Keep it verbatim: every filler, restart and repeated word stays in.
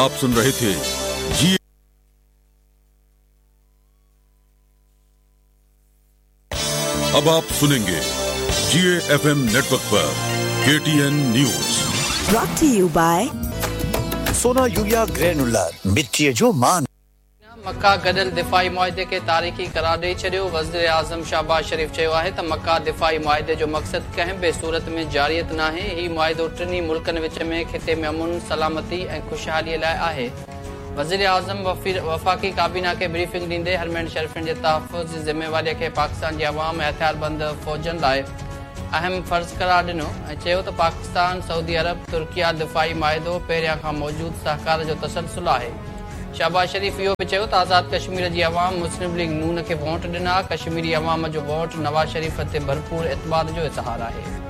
आप सुन रहे थे जी अब आप सुनेंगे जीए एफएम नेटवर्क पर KTN news brought to you by Sona urea granular मिट्टी जो मान मक्का गडल दिफाई मुआहिदे खे तारीख़ी करार ॾेई छॾियो। वज़ीर आज़म शहबाज शरीफ़ चयो आहे त मक्का दिफाई मुआहिदे जो मक़सदु कंहिं बि सूरत में जारियत नाहे। हीउ मुआहिदो टिनी मुल्कनि विच में खिते में अमुन सलामती ऐं ख़ुशहालीअ लाइ आहे। वज़ीर आज़म वफ़ाक़ी काबीना खे ब्रीफिंग ॾींदे हरमैन शरीफ़नि जे तहफ़ुज़ जी ज़िम्मेवारीअ खे पाकिस्तान जी अवाम ऐं हथियारबंद फ़ौजनि लाइ अहम फ़र्ज़ करार ॾिनो ऐं चयो त पाकिस्तान सऊदी अरब तुर्किया दिफाई मुआहिदो पहिरियां खां मौजूदु सहकार जो तसलसुल आहे। शहबाज शरीफ़ इहो बि चयो त आज़ाद कश्मीर जी अवाम मुस्लिम लीग नून खे वोट ॾिना। कश्मीरी अवाम जो वोट नवाज़ शरीफ़ ते भरपूर एतबार जो इज़हार आहे।